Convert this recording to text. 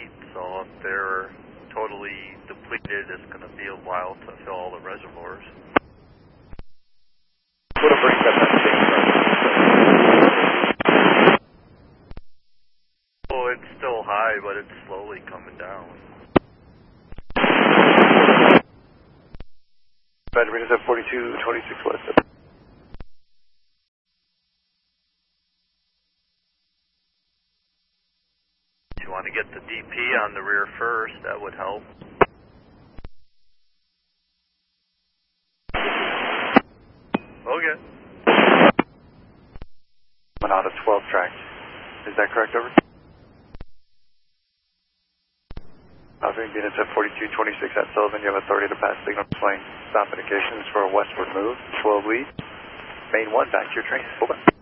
so if they're totally depleted, it's going to be a while to fill all the reservoirs. What a break that Oh, it's still high, but it's slowly coming down. Roger, readings at 4226 west. If you want to get the DP on the rear first, that would help. Okay. Manada 12 track. Is that correct, over? Offering units at 4226 at Sullivan, you have authority to pass signal displaying stop indications for a westward move, 12 lead. Main 1, back to your train. Hold on.